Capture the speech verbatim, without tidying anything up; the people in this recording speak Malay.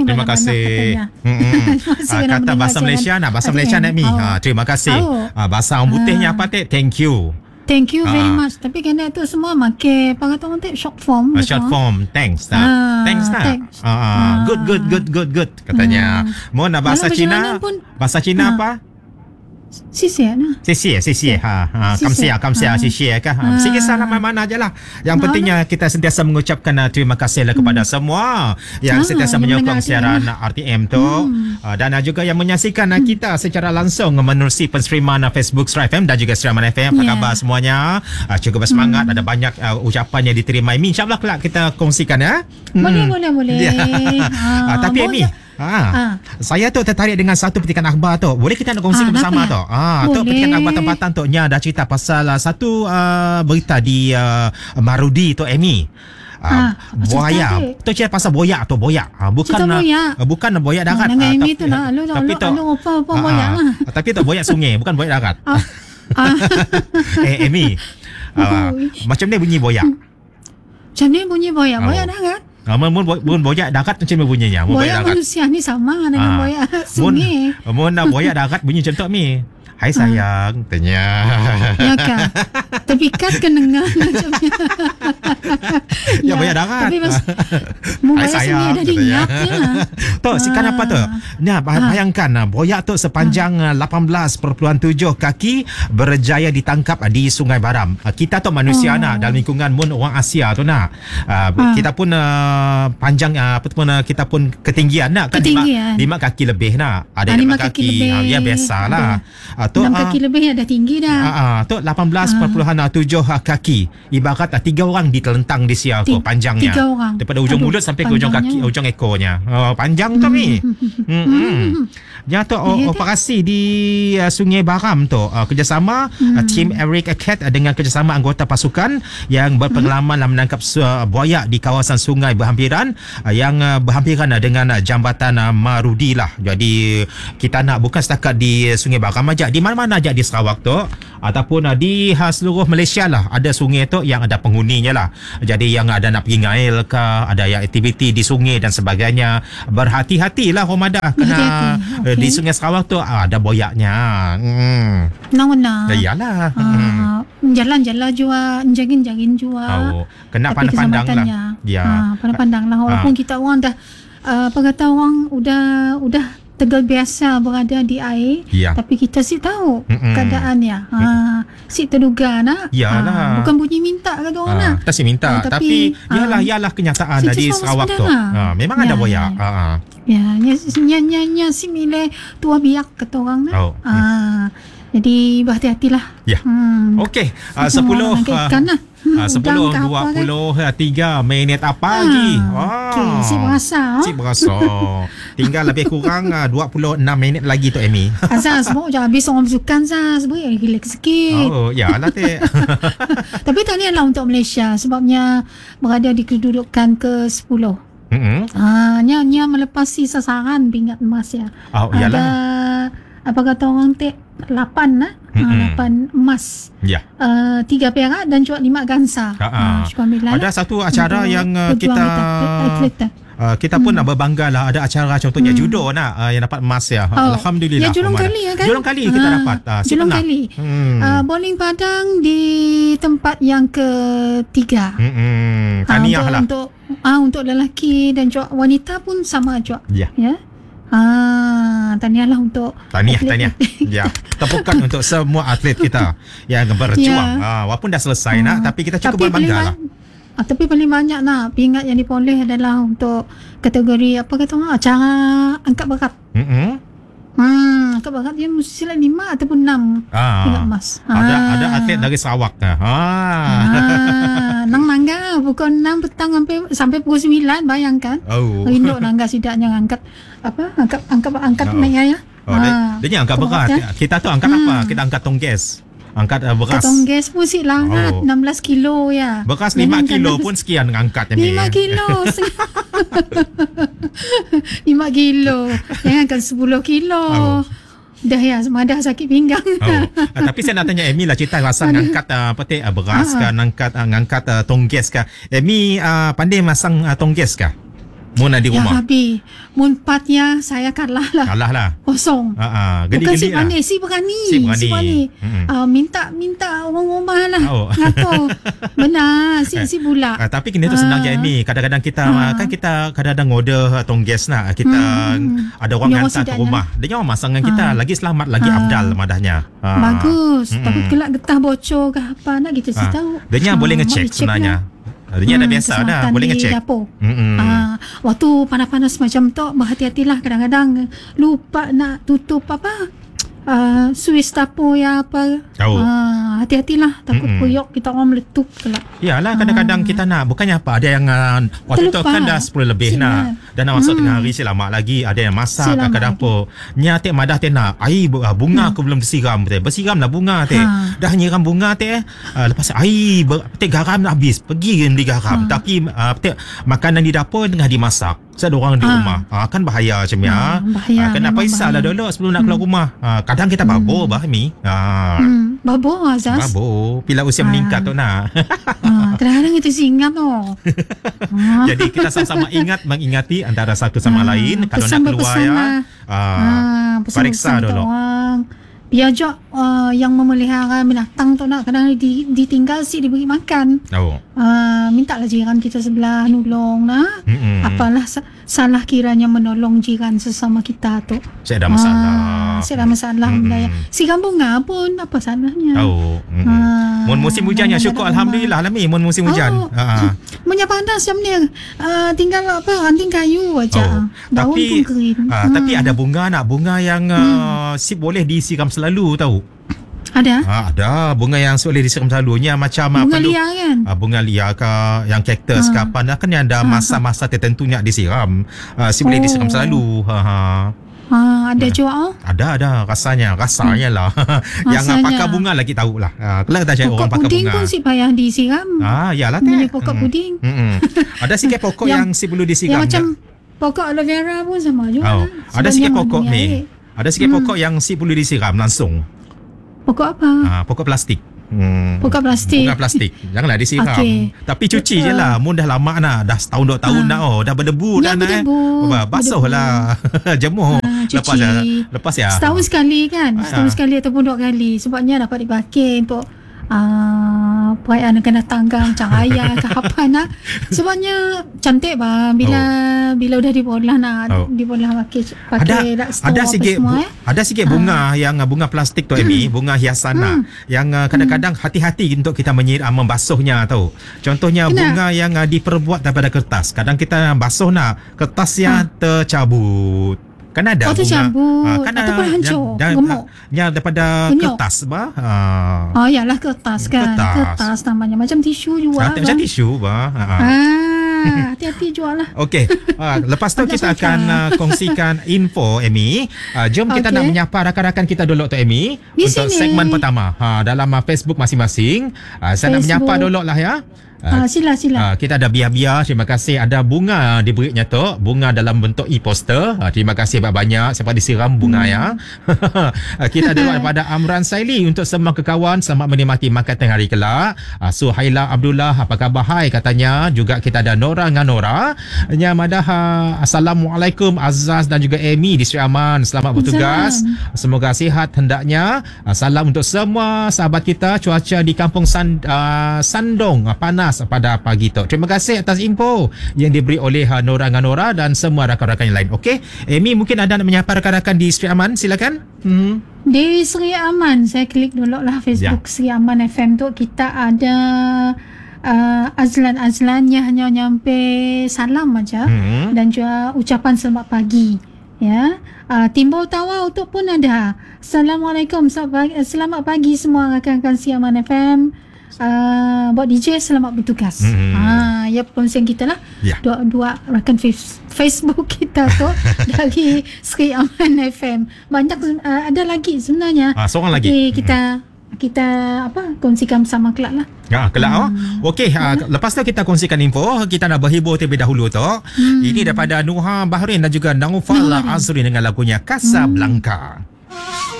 terima kasih. Uh, kata bahasa Malaysia nak bahasa Malaysia nak Mi. Ha, terima kasih. Uh, bahasa orang putihnya apa teh? Thank you. Thank you very Ah. much. Tapi kena tu semua make pakai orang teh short form. Uh, short form. Thanks. Tak? Ah, Thanks tak? thanks. Uh, Ah. Good, good, good, good, good. Katanya. Mau nak bahasa Walau Cina? macam mana pun- Bahasa Cina Ah. apa? Sisi nah. 谢谢谢谢哈哈谢谢感谢感谢啊谢谢kan ha. Ah. Sikit salah mana je lah. Yang Ah, pentingnya kita sentiasa mengucapkan uh, terima kasih lah kepada semua yang Ah, sentiasa yang menyokong mendengar siaran kita. R T M tu uh, dan uh, juga yang menyaksikan uh, kita secara langsung menerusi penstreaman uh, Facebook Star F M dan juga Siraman F M. Apa Yeah. khabar semuanya? Uh, cukup bersemangat. Ada banyak uh, ucapan yang diterima Amy. InsyaAllah kelak kita kongsikan ya. Boleh, Hmm. boleh, boleh. Ya. Ah, Ah, tapi boleh. Amy, Ah, Ah. saya tu tertarik dengan satu petikan akhbar tu. Boleh kita nak kongsi Ah, bersama kenapa tu? ya? Ah, tu Boleh. petikan akhbar tempatan tu nya dah cerita pasal uh, satu uh, berita di uh, Marudi tu Amy. Uh, Ah, buaya. cerita Tu cerita pasal boyak tu, boyak. Uh, bukan Cerita boyak. Uh, bukan boyak darat. Ah, dengan Ah, Amy tapi- tu lah. Lu lu tapi lu tu- lu apa-apa Ah, boyak ah. lah. Tapi tu boyak sungai, bukan boyak darat. Ah. Ah. eh Amy. Uh, Ui. macam ni bunyi boyak. Macam ni bunyi boyak. Oh. Boyak darat. Uh, mun mun mun boyak darat macam ni bunyinya. Mun Boyak darat. manusia ni sama dengan Ah. boyak Mun, sungai. mun nak boyak darat bunyi macam tu Mi. Hai sayang, tanya. Ya kan? Tapi kan kenengan macamnya. Ya, boyak darat. Tapi mas, mu Hai boyak sungai sayang, dah katanya. diingatnya. Tu, si kan apa tu? Nah, bah- bayangkan ah, boyak tu sepanjang ah, lapan belas perpuluhan tujuh kaki berjaya ditangkap ah, di Sungai Baram. Ah, Kita tu manusia Oh. nak dalam lingkungan mun orang Asia tu nak. Ah, Ah. Kita pun ah, panjang ah, apa tu pun ah, kita pun ketinggian nak kan Ketinggian. lima, lima kaki lebih nak. Ada Ah, lima lima kaki kaki. lebih. Ah, ya biasalah. Ah, tu Enam ah, kaki lebih dah tinggi dah. Ah, ah, tu lapan belas perpuluhan tujuh kaki. Ibarat ah, tiga orang ditelentang di sial tu Ti- panjangnya. tiga orang. Daripada ujung Aduh, mulut sampai ke ujung kaki, panjangnya. ujung ekornya. Oh, panjang tu Mi. Hmm. hmm. Yang tu o- Ya, dah. operasi di uh, Sungai Baram tu uh, kerjasama uh, tim Eric Cat uh, dengan kerjasama anggota pasukan yang berpengalaman dalam menangkap uh, buaya di kawasan sungai berhampiran uh, yang uh, berhampiran uh, dengan uh, jambatan uh, Marudi lah. Jadi kita nak bukan setakat di uh, Sungai Baram aja, di mana-mana aja di Sarawak tu ataupun uh, di uh, seluruh Malaysia lah ada sungai tu yang ada penghuninya lah. Jadi yang ada nak pergi ngail ke, ada yang aktiviti di sungai dan sebagainya. Berhati-hatilah Romada kena Berhati-hati, uh, di okey. Sungai Sarawak tu ah, ada boyaknya. Hmm. Nang-nang. Ya iyalah. Hmm. Ah, jalan-jalan jua, jagin-jagin jua. Oh, kena Tapi pandang-pandang lah. keselamatannya, Ya. ah, pandang-pandang lah. Walaupun Ah. kita orang dah, uh, apa kata orang udah udah tegal biasa berada di air, Ya. tapi kita si tahu Mm-mm. keadaannya. Ha, si terduga nak. Yalah. Ah, bukan bunyi minta kata orang Ah, nak. tak si minta Ah, tapi, tapi, ialah ah, ialah kenyataan si di tu Sarawak tu. sebenarnya. Ah, memang Ya, ada boyak. ya. Ah, ah. Ya, nya nya nya, nya si milih tua biak kata orang nak. Oh, Ah, jadi berhati-hatilah. Ya. Hmm. Okey, uh, Semua sepuluh orang nangkap ikan lah. Hmm, uh, sepuluh udang ke dua apa kan? puluh tiga minit apa Ah, lagi? okey, si berasa, oh. Si berasa. Tinggal lebih kurang uh, dua puluh enam minit lagi tu Amy. Azaz, semua jangan habis orang bersukan Azaz. Boleh relax sikit. Oh, ya lah teh. Tapi tahniahlah untuk Malaysia sebabnya berada di kedudukan ke sepuluh. Mm-mm. Ah, nya nya melepasi sasaran pingat emas ya. Oh, Ada iyalah. apa kata orang teh lapan lah. Mm-mm. Ah, lapan emas. Ya. Uh, tiga perak dan juga lima gansa. Ha, ha. Ah, syukur Alhamdulillah Ada lah. satu acara Untuk yang uh, pejuang kita atlet- atlet. Uh, kita pun nak berbangga lah. Ada acara contohnya judo nak uh, yang dapat emas ya. Oh, Alhamdulillah. ya, julung Romana. kali ya kan? Julung kali kita Ah, dapat. Uh, si julung pernah. kali. Hmm. Uh, bowling padang di tempat yang ketiga. Hmm. Ah, Tahniah untuk, lah. Untuk ah untuk lelaki dan juga wanita pun sama juga. Ya. Ya. Ah, tahniahlah untuk Tahniah, atlet- tahniah. Ya, tepukan untuk semua atlet kita yang berjuang. Ya. Ah, walaupun dah selesai nak, tapi kita cukup Tapi paling berbangga lah. ba- ah, tapi paling banyak nak pingat yang diperoleh adalah untuk kategori apa kata orang acara angkat berat. Mm-mm. Hmm, angkat berat dia mesti sila lima ataupun enam pingat Ah. emas. Ada Ah. ada atlet dari Sarawak dah. Ah. Ah, nang mangga pukul enam petang sampai sampai pukul sembilan bayangkan. Oh. Rindu nangga sidaknya angkat apa? Angkat angkat angkat Oh. naik ya. Oh, dia, dia ni angkat berat. ya? Kita tu angkat Hmm. apa? Kita angkat tongges. Angkat uh, beras. Katong gas pun si langat Oh. enam belas kilo ya. Beras lima Jangan kilo kena- pun sekian angkatnya ni. lima kilo. lima kilo. Jangan kan sepuluh kilo. Oh. Dah ya, semadah sakit pinggang. Oh. Uh, tapi saya nak tanya Amy lah cerita rasa ngangkat uh, apa teh uh, beras Ah. ke ngangkat uh, ngangkat uh, tongges ke. Amy uh, pandai masang uh, tongges ke? Mun di Ya rumah. Rabbi, mun patnya saya kalah lah. Kalah lah. Kosong. Ha ah, Bukan si geli-geli lah. pandai, si berani. Si berani. Si berani. Mm-mm. Uh, minta minta orang rumah lah. Oh. Ngato. Benar, si si pula. Ah, tapi kini tu senang je Ah. Amy. Kadang-kadang kita Ah. kan kita kadang-kadang order atau guest nak kita Hmm. ada orang Nyawa hantar ke sidaknya. rumah. Dia nyawa masangan kita Ah. lagi selamat lagi Ah. afdal madahnya. Ah. Bagus. Mm-mm. Takut kelak getah bocor ke apa nak kita Ah. si tahu. Dia nya Ah, boleh mak ngecek dia sebenarnya. lah. Dia nya dah Hmm, biasa dah, keselamatan boleh di ngecek. dapur. Mm-mm. Ah, waktu panas-panas macam tu berhati-hatilah, kadang-kadang lupa nak tutup apa uh, suis dapur ya apa. Oh. Ah, hati-hatilah, takut Mm-mm. puyok kita orang meletup kelak. Yalah kadang-kadang kita nak bukannya apa ada yang uh, waktu tu Terlupa. kan dah sepuluh lebih Silat. nak dan nak masuk Hmm. tengah hari selamat lagi ada yang masak Selamat kat dapur. Nya tek madah teh nak air bu- uh, bunga aku belum disiram teh. Bersiram lah bunga teh. Ha. Dah nyiram bunga teh uh, lepas air ber- teh garam nak habis pergi beli garam Ha. tapi uh, teh makanan di dapur tengah dimasak. Saya ada orang di Ha. rumah. Ah kan bahaya macam ya. Ha, bahaya, Ah, kena memang paisah lah bahaya. dulu sebelum nak keluar rumah. Ah, kadang kita babur bah Mi. Ah. Hmm, babor Azaz. Babur. Bila usia Ah. meningkat tu nak. Ah, kadang-kadang itu si ingat tu. Ah. Jadi kita sama-sama ingat mengingati antara satu sama Ah, lain kalau pesan nak keluar berpesan ya. lah. Ah, Ah, periksa pesan-pesan kita dulu. orang. Biar je uh, yang memelihara binatang tu nak kadang di, ditinggal si diberi makan. Oh. Uh, mintalah jiran kita sebelah nolong nah. Mm-mm. Apalah sa- salah kiranya menolong jiran sesama kita tu. Saya ada masalah. Ah, saya ada masalah. Mm-mm. Mm-hmm. Si kampung ngah pun apa salahnya. Oh. Mm-mm. Ah, Mun musim hujannya mana syukur ada alhamdulillah lah Mi mun musim hujan. Oh, Ha. Punya panas jam ni. Uh, tinggal apa? Ranting kayu aja. Oh. Daun Tapi pun kering. ah, Hmm. tapi ada bunga nak bunga yang uh, si boleh disiram selalu tahu. Ada? Ha, ada bunga yang boleh disiram selalunya macam ah, Bunga perlu- liar kan? Ah, bunga liar ke yang kaktus ke Ha. apa dah kan ada Ha, masa-masa tertentu nak disiram. Ah, si boleh Oh. disiram selalu. Ha ha. Ha, ada juga oh. Ada ada rasanya rasanya lah. Yang ah, Rasanya. pakar bunga lagi tahulah. Ah, kalau kita cari Pokok orang pakar puding bunga. pun si payah disiram. Ah, yalah Beli teh. pokok Mm. puding. Mm-mm. Ada sikit pokok yang, Yang- si perlu Yang disiram. macam pokok aloe vera pun sama juga. Oh, ada Sebenarnya sikit pokok mengandung ni. air. Ada sikit Hmm. pokok yang si perlu disiram langsung. Pokok apa? Ah, pokok plastik. Hmm. Pokok plastik. Bunga plastik. Janganlah disiram. Okey. Tapi cuci je lah. Mun dah lama nak. Dah setahun dua tahun Ah. dah. Oh, dah berdebu dah Ya, nak. eh. berdebu. Bah, Basuh Berdebu. lah. Jemuh. Ah, Lepas cuci. ya. Lepas ya. Setahun sekali kan? Ah. Setahun sekali ataupun dua kali. Sebabnya dapat dipakai untuk uh, perayaan akan datang ke macam raya ke apa nak. Sebabnya cantik bah bila bila udah dibolah nak Oh. dibolah pakai Ada pakai dak store ada apa sikit semua bu, eh. ada sikit bunga yang uh, bunga plastik tu Amy, bunga hiasan lah. Yang uh, kadang-kadang hati-hati untuk kita menyiram membasuhnya tahu. Contohnya Kenapa? bunga yang uh, diperbuat daripada kertas. Kadang kita basuh nak kertasnya tercabut. Kan ada Oh, tercabut. Ah, kan Ataupun ada- hancur, dan- gemuk. Ya daripada Penyok. kertas bah. Ah. Oh yalah kertas kan. Kertas. Kertas namanya macam tisu juga. Ah, macam bah. tisu bah. Ah. Ah, hati-hati jual lah. Okey, uh, lepas tu Agak kita susah. akan uh, kongsikan info Amy. Uh, jom kita Okey. nak menyapa rakan-rakan kita dulu tu Amy Di untuk sini. segmen pertama. Ha dalam uh, Facebook masing-masing. Uh, saya nak Facebook. menyapa dulu lah ya. Ah, sila sila. Uh, kita ada biar-biar. Terima kasih. Ada bunga diberinya tu. Bunga dalam bentuk e-poster. Uh, terima kasih banyak-banyak. Siapa disiram bunga Hmm. ya. uh, kita ada daripada Amran Saili untuk semua kekawan. Selamat menikmati makan tengah hari kelak. Uh, Suhaila Abdullah. Apa khabar? Hai katanya. Juga kita ada Nora Nganora. Nya madah. Uh, Assalamualaikum Azaz dan juga Amy di Sri Aman. Selamat bertugas. Semoga sihat hendaknya. Uh, salam untuk semua sahabat kita. Cuaca di Kampung San, uh, Sandong. Uh, panas pada pagi tu. Terima kasih atas info yang diberi oleh uh, Nora Nganora dan semua rakan-rakan yang lain. Okey, Amy mungkin ada nak menyapa rakan-rakan di Sri Aman, silakan. Hmm. Di Sri Aman, saya klik dulu lah Facebook Ya. Sri Aman F M tu. Kita ada uh, azlan-azlannya hanya nyampe salam aja. Hmm. Dan juga ucapan selamat pagi. Ya, uh, timbul tawa untuk pun ada. Assalamualaikum, selamat pagi, selamat pagi semua rakan-rakan Sri Aman F M. Uh, buat D J selamat bertugas. Hmm. Ah, ya perkongsian kita lah. Ya. Dua dua rakan face- Facebook kita tu dari Sri Aman F M. Banyak uh, ada lagi sebenarnya. Ah, seorang lagi. Tapi kita kita apa kongsikan bersama kelak lah. Ya, kelak oh. Okey, uh, lepas tu kita kongsikan info. Kita nak berhibur terlebih dahulu tu. Hmm. Ini daripada Nuha Bahrain dan juga Naufal Bahrain. Azri dengan lagunya Casablanca.